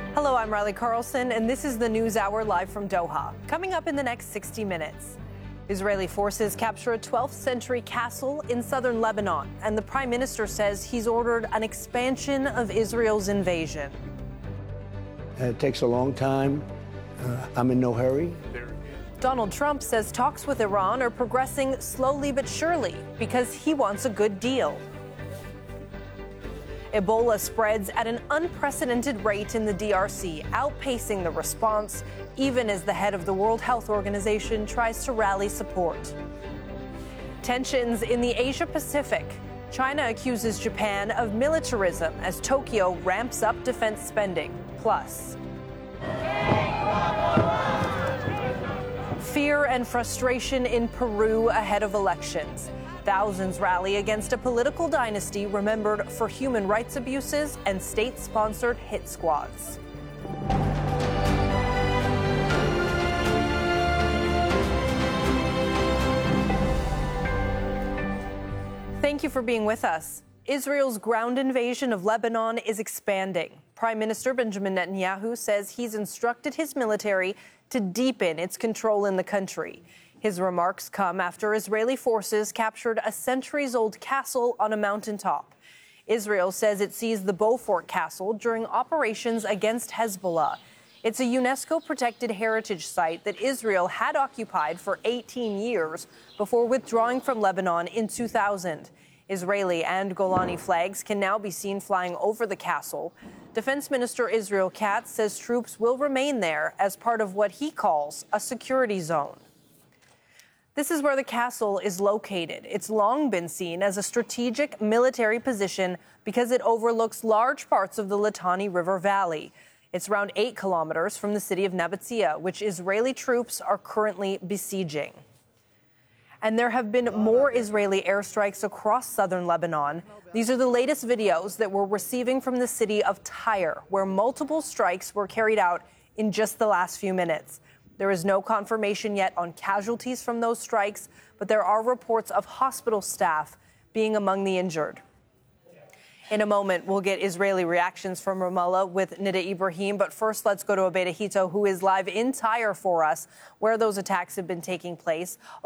Hello, I'm Riley Carlson, and this is the News Hour live from Doha. Coming up in the next 60 minutes, Israeli forces capture a 12th century castle in southern Lebanon, and the prime minister says he's ordered an expansion of Israel's invasion. It takes a long time. I'm in no hurry. Donald Trump says talks with Iran are progressing slowly but surely because he wants a good deal. Ebola spreads at an unprecedented rate in the DRC, outpacing the response, even as the head of the World Health Organization tries to rally support. Tensions in the Asia-Pacific. China accuses Japan of militarism as Tokyo ramps up defense spending. Plus, fear and frustration in Peru ahead of elections. Thousands rally against a political dynasty remembered for human rights abuses and state-sponsored hit squads. Thank you for being with us. Israel's ground invasion of Lebanon is expanding. Prime Minister Benjamin Netanyahu says he's instructed his military to deepen its control in the country. His remarks come after Israeli forces captured a centuries-old castle on a mountaintop. Israel says it seized the Beaufort Castle during operations against Hezbollah. It's a UNESCO-protected heritage site that Israel had occupied for 18 years before withdrawing from Lebanon in 2000. Israeli and Golani flags can now be seen flying over the castle. Defense Minister Israel Katz says troops will remain there as part of what he calls a security zone. This is where the castle is located. It's long been seen as a strategic military position because it overlooks large parts of the Litani River Valley. It's around 8 kilometers from the city of Nabatea, which Israeli troops are currently besieging. And there have been more Israeli airstrikes across southern Lebanon. These are the latest videos that we're receiving from the city of Tyre, where multiple strikes were carried out in just the last few minutes. There is no confirmation yet on casualties from those strikes, but there are reports of hospital staff being among the injured. In a moment, we'll get Israeli reactions from Ramallah with Nida Ibrahim. But first, let's go to Obeda Hito, who is live in Tyre for us, where those attacks have been taking place.